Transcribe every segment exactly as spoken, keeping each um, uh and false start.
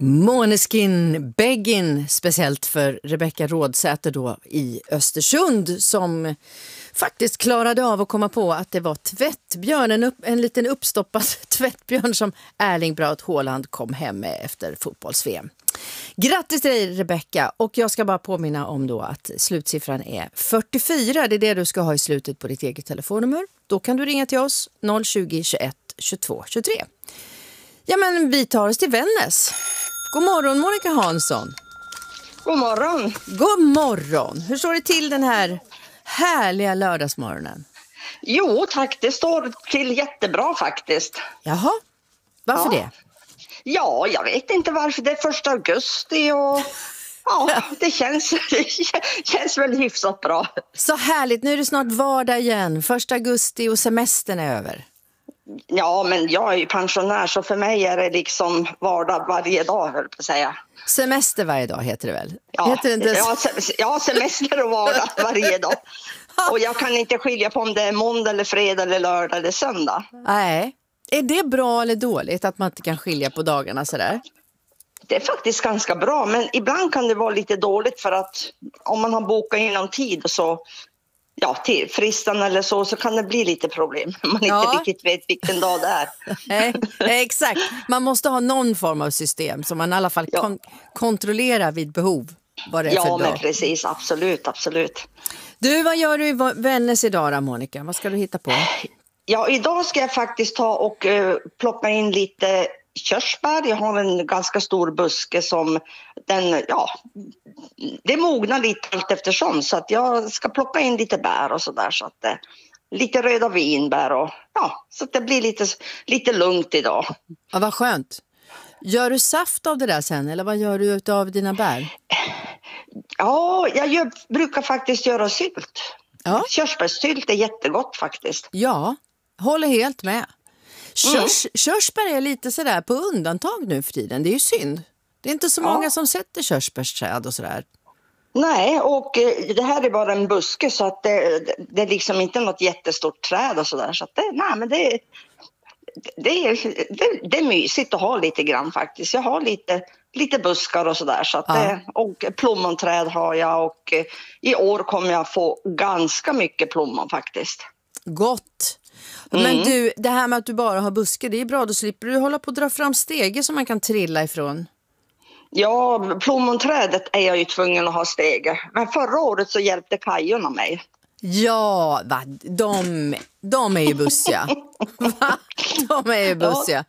Måneskin Beggin, speciellt för Rebecca Rådsäter då i Östersund, som faktiskt klarade av att komma på att det var tvättbjörn, en, upp, en liten uppstoppad tvättbjörn som Erling Braut Haaland kom hem med efter fotbolls-V M. Grattis till dig Rebecca, och jag ska bara påminna om då att slutsiffran är fyrtiofyra, det är det du ska ha i slutet på ditt eget telefonnummer. Då kan du ringa till oss noll tjugo, tjugoett, tjugotvå, tjugotre. Ja, men vi tar oss till Vännäs. God morgon Monica Hansson. God morgon. God morgon. Hur står det till den här härliga lördagsmorgonen? Jo tack, det står till jättebra faktiskt. Jaha, varför ja. det? Ja, jag vet inte varför. Det är första augusti och ja, det känns, det känns väl hyfsat bra. Så härligt, nu är det snart vardag igen. Första augusti och semestern är över. Ja, men jag är ju pensionär så för mig är det liksom vardag varje dag, höll på att säga. Semester varje dag heter det väl? Ja, heter det inte... ja, se- ja, semester och vardag varje dag. Och jag kan inte skilja på om det är måndag eller fredag eller lördag eller söndag. Nej. Är det bra eller dåligt att man inte kan skilja på dagarna sådär? Det är faktiskt ganska bra, men ibland kan det vara lite dåligt för att om man har bokat in någon tid och så, ja, till fristan eller så, så kan det bli lite problem. Man Ja. inte riktigt vet vilken dag det är. Nej, exakt. Man måste ha någon form av system som man i alla fall Ja. kon- kontrollerar vid behov. Vad det är Ja, för men dag. precis, absolut, absolut. Du, vad gör du i Va- Vännäs idag då, Monica? Vad ska du hitta på? Ja, idag ska jag faktiskt ta och uh, plocka in lite körsbär. Jag har en ganska stor buske som den, ja, det mognar lite allt eftersom, så att jag ska plocka in lite bär och sådär, så att uh, lite röda vinbär och ja, så att det blir lite, lite lugnt idag. Ja, vad skönt. Gör du saft av det där sen, eller vad gör du av dina bär? Ja, jag gör, brukar faktiskt göra sylt. Ja. Körsbärssylt är jättegott faktiskt. Ja, håller helt med. Körs, Körsbär är lite sådär på undantag nu för tiden. Det är ju synd. Det är inte så Ja. många som sätter körsbärsträd och sådär. Nej, och eh, det här är bara en buske så att det, det är liksom inte något jättestort träd och sådär. Så att det, nej, men det, det, är, det, det är mysigt att ha lite grann faktiskt. Jag har lite, lite buskar och sådär. Så att Ja. det, och plommonträd har jag och eh, i år kommer jag få ganska mycket plommon faktiskt. Gott. Men Mm. du, det här med att du bara har buske, det är bra. Då slipper du hålla på att dra fram stege som man kan trilla ifrån. Ja, plommonträdet är jag ju tvungen att ha stege. Men förra året så hjälpte kajorna mig. Ja, va? De, de är ju bussiga. Va? De är ju bussiga.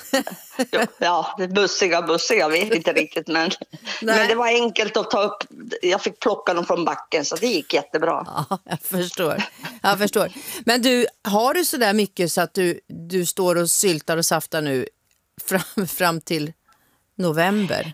Ja, det bussiga, bussiga, jag vet inte riktigt. Men, men det var enkelt att ta upp. Jag fick plocka dem från backen så det gick jättebra. Ja, jag förstår. Jag förstår. Men du, har du så där mycket så att du, du står och syltar och saftar nu fram, fram till november?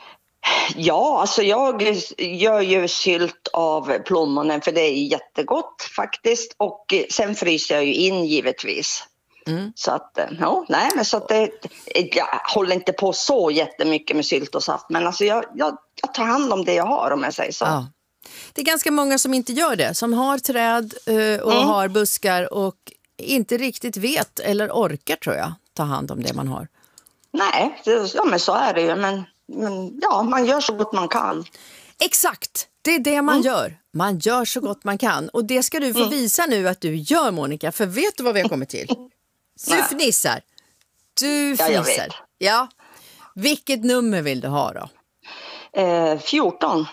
Ja, alltså jag gör ju sylt av plommonen för det är jättegott faktiskt. Och sen fryser jag ju in givetvis. Mm. Så att, ja, nej, men så att det, jag håller inte på så jättemycket med sylt och saft. Men alltså jag, jag, jag tar hand om det jag har, om jag säger så. Ja. Det är ganska många som inte gör det. Som har träd eh, och Mm. har buskar och inte riktigt vet eller orkar, tror jag, ta hand om det man har. Nej, det, ja men så är det ju. Men, men ja, man gör så gott man kan. Exakt, det är det man Mm. gör. Man gör så gott man kan. Och det ska du få Mm. visa nu att du gör, Monica. För vet du vad vi har kommit till? Du Nej. fnissar. Du Ja, jag fnissar. vet. Ja. Vilket nummer vill du ha då? Eh, fjorton.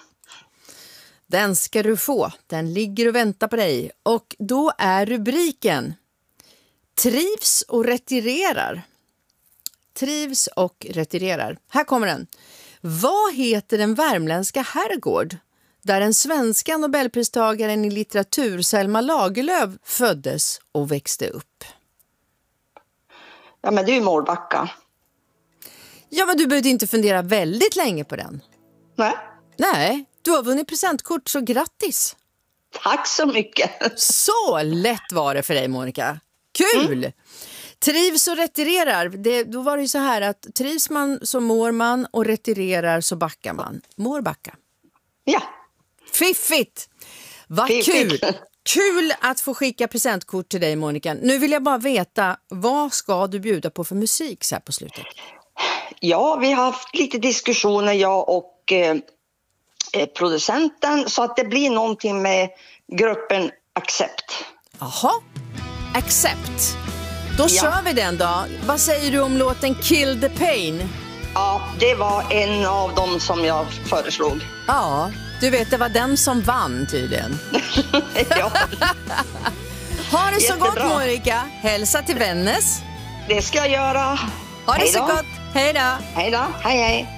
Den ska du få. Den ligger och väntar på dig. Och då är rubriken Trivs och retirerar. Trivs och retirerar. Här kommer den. Vad heter den värmländska herrgård där den svenska nobelpristagaren i litteratur Selma Lagerlöf föddes och växte upp? Ja, men det är ju Mårbacka. Ja, men du behövde inte fundera väldigt länge på den. Nej, Nej, du har vunnit presentkort, så grattis. tack så mycket. Så lätt var det för dig, Monica. Kul! Mm. Trivs och retirerar. Det, då var det ju så här att trivs man så mår man och retirerar så backar man. Mår backa. Ja. Fiffigt! Vad Fiffigt. kul! Kul att få skicka presentkort till dig, Monica. Nu vill jag bara veta, vad ska du bjuda på för musik så här på slutet? Ja, vi har haft lite diskussioner, jag och eh, producenten, så att det blir någonting med gruppen Accept. Jaha, Accept. Då Ja. kör vi den då. Vad säger du om låten Kill the Pain? Ja, det var en av dem som jag föreslog. Ja, du vet, det var den som vann tydligen. Ja, Ha det så Jättebra. gott, Monica. Hälsa till Vännäs. det ska jag göra. Ha det Hej så då. gott. Hej då. Hej då, hej hej.